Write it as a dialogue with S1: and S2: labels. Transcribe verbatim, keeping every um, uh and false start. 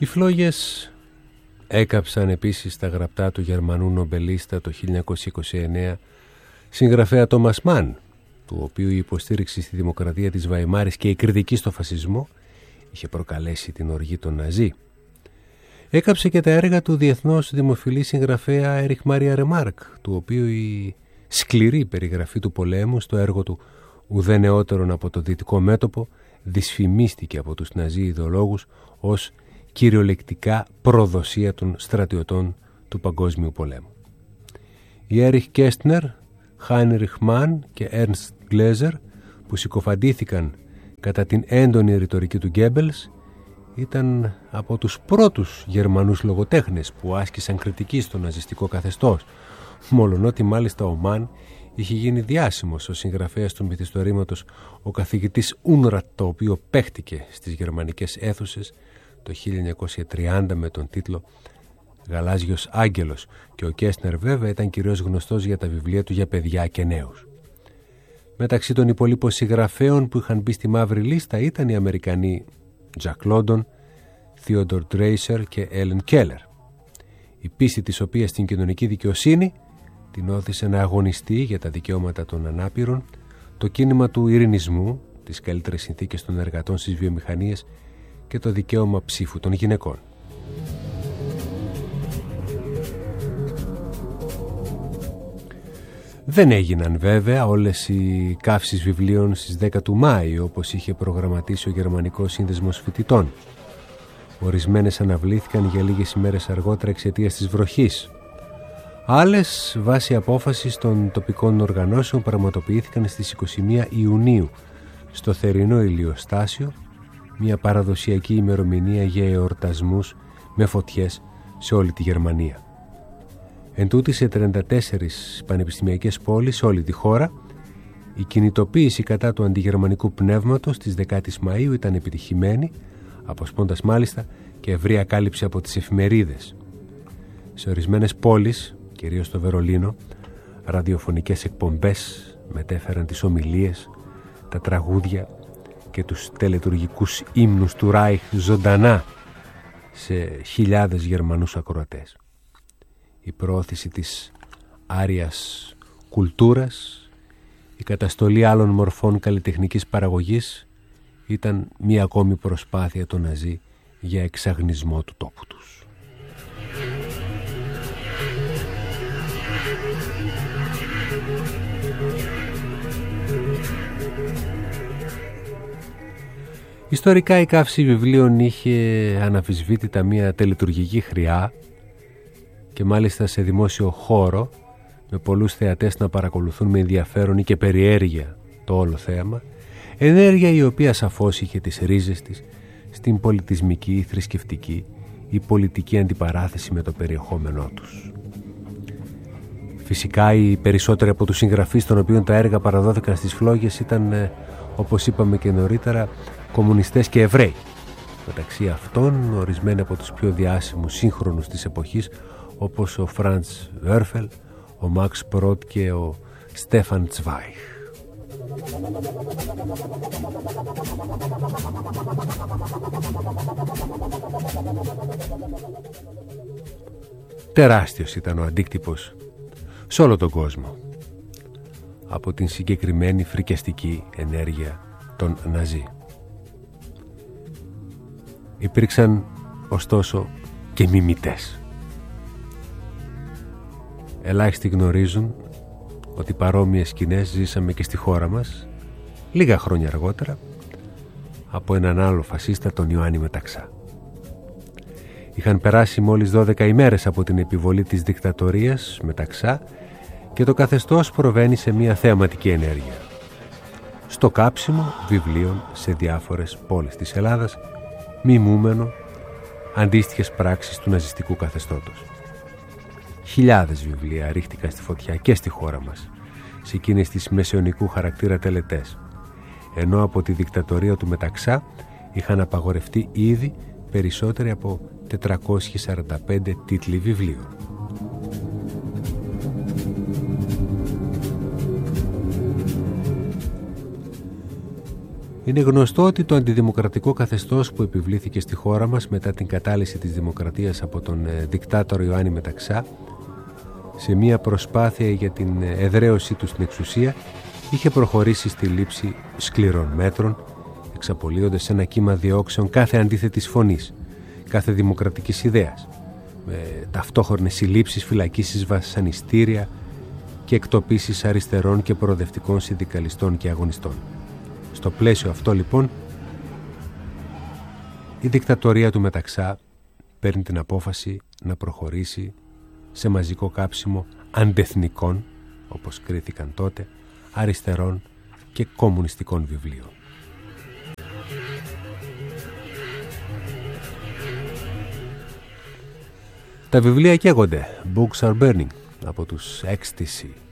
S1: Οι φλόγες έκαψαν επίσης τα γραπτά του Γερμανού νομπελίστα το χίλια εννιακόσια είκοσι εννέα συγγραφέα Τόμας Μαν, του οποίου η υποστήριξη στη δημοκρατία της Βαϊμάρης και η κριτική στο φασισμό είχε προκαλέσει την οργή των Ναζί. Έκαψε και τα έργα του διεθνώς δημοφιλή συγγραφέα Έριχ Μάρια Ρεμάρκ, του οποίου η σκληρή περιγραφή του πολέμου στο έργο του «Ουδέ νεότερον από το δυτικό μέτωπο» δυσφημίστηκε από τους Ναζί ιδεολόγους ως κυριολεκτικά προδοσία των στρατιωτών του Παγκόσμιου Πολέμου. Οι Έριχ Κέστνερ, Χάινριχ Μαν και Έρνστ Γκλέζερ, που συκοφαντήθηκαν κατά την έντονη ρητορική του Γκέμπελς, ήταν από τους πρώτους Γερμανούς λογοτέχνες που άσκησαν κριτική στο ναζιστικό καθεστώς, μολονότι μάλιστα ο Μαν είχε γίνει διάσημος ως συγγραφέας του μυθιστορήματος «Ο καθηγητής Ούνρατ», το οποίο παίχτηκε στις γερμανικές αίθουσες το χίλια εννιακόσια τριάντα με τον τίτλο «Γαλάζιος Άγγελος», και ο Κέστνερ βέβαια ήταν κυρίως γνωστός για τα βιβλία του για παιδιά και νέους. Μεταξύ των υπολείπων συγγραφέων που είχαν μπει στη μαύρη λίστα ήταν οι Αμερικανοί Τζακ Λόντον, Θείοντορ Ντρέισερ και Έλεν Κέλλερ, η πίστη της οποίας στην κοινωνική δικαιοσύνη την όθησε να αγωνιστεί για τα δικαιώματα των ανάπηρων, το κίνημα του ειρηνισμού, τις καλύτερες συνθήκες των εργατών στις βιομηχανίες και το δικαίωμα ψήφου των γυναικών. Δεν έγιναν βέβαια όλες οι καύσεις βιβλίων στις δέκα του Μάη, όπως είχε προγραμματίσει ο Γερμανικός Σύνδεσμος Φοιτητών. Ορισμένες αναβλήθηκαν για λίγες ημέρες αργότερα εξαιτίας της βροχής. Άλλες, βάσει απόφασης των τοπικών οργανώσεων, πραγματοποιήθηκαν στις είκοσι μία Ιουνίου στο θερινό ηλιοστάσιο, μια παραδοσιακή ημερομηνία για εορτασμούς με φωτιές σε όλη τη Γερμανία. Εν τούτη, σε τριάντα τέσσερις πανεπιστημιακές πόλεις σε όλη τη χώρα, η κινητοποίηση κατά του αντιγερμανικού πνεύματος της δεκάτης Μαΐου ήταν επιτυχημένη, αποσπώντας μάλιστα και ευρεία κάλυψη από τις εφημερίδες. Σε ορισμένες πόλεις, κυρίως στο Βερολίνο, ραδιοφωνικές εκπομπές μετέφεραν τις ομιλίες, τα τραγούδια και τους τελετουργικούς ύμνους του Ράιχ ζωντανά σε χιλιάδες Γερμανούς ακροατές. Η προώθηση της άριας κουλτούρας, η καταστολή άλλων μορφών καλλιτεχνικής παραγωγής ήταν μία ακόμη προσπάθεια των Ναζί για εξαγνισμό του τόπου τους. Ιστορικά η καύση βιβλίων είχε αναμφισβήτητα μία τελετουργική χρειά και μάλιστα σε δημόσιο χώρο, με πολλούς θεατές να παρακολουθούν με ενδιαφέρον ή και περιέργεια το όλο θέαμα, ενέργεια η οποία σαφώς είχε τις ρίζες της στην πολιτισμική, θρησκευτική ή πολιτική αντιπαράθεση με το περιεχόμενό τους. Φυσικά οι περισσότεροι από τους συγγραφείς των οποίων τα έργα παραδόθηκαν στις φλόγες ήταν, όπως είπαμε και νωρίτερα, κομμουνιστές και Εβραίοι. Μεταξύ αυτών ορισμένοι από τους πιο διάσημους σύγχρονους της εποχής, όπως ο Φραντς Βέρφελ, ο Μαξ Πρότ και ο Στέφαν Τσβάιχ. Τεράστιος ήταν ο αντίκτυπος σε όλο τον κόσμο από την συγκεκριμένη φρικιαστική ενέργεια των Ναζί. Υπήρξαν ωστόσο και μιμητές. Ελάχιστοι γνωρίζουν ότι παρόμοιες σκηνές ζήσαμε και στη χώρα μας λίγα χρόνια αργότερα από έναν άλλο φασίστα, τον Ιωάννη Μεταξά. Είχαν περάσει μόλις δώδεκα ημέρες από την επιβολή της δικτατορίας Μεταξά και το καθεστώς προβαίνει σε μια θεαματική ενέργεια. Στο κάψιμο βιβλίων σε διάφορες πόλεις της Ελλάδας, μιμούμενο αντίστοιχες πράξεις του ναζιστικού καθεστώτος. Χιλιάδες βιβλία ρίχτηκαν στη φωτιά και στη χώρα μας σε εκείνες τις μεσαιωνικού χαρακτήρα τελετές, ενώ από τη δικτατορία του Μεταξά είχαν απαγορευτεί ήδη περισσότεροι από τετρακόσιοι σαράντα πέντε τίτλοι βιβλίων. Είναι γνωστό ότι το αντιδημοκρατικό καθεστώς που επιβλήθηκε στη χώρα μας μετά την κατάλυση της δημοκρατίας από τον δικτάτορο Ιωάννη Μεταξά, σε μια προσπάθεια για την εδραίωσή του στην εξουσία, είχε προχωρήσει στη λήψη σκληρών μέτρων, εξαπολύοντας ένα κύμα διώξεων κάθε αντίθετης φωνής, κάθε δημοκρατικής ιδέας, με ταυτόχρονες συλλήψεις, φυλακίσεις, βασανιστήρια και εκτοπίσεις αριστερών και προοδευτικών συνδικαλιστών και αγωνιστών. Στο πλαίσιο αυτό λοιπόν, η δικτατορία του Μεταξά παίρνει την απόφαση να προχωρήσει σε μαζικό κάψιμο αντεθνικών, όπως κρίθηκαν τότε, αριστερών και κομμουνιστικών βιβλίων. Τα βιβλία καίγονται, books are burning, από τους Ecstasy.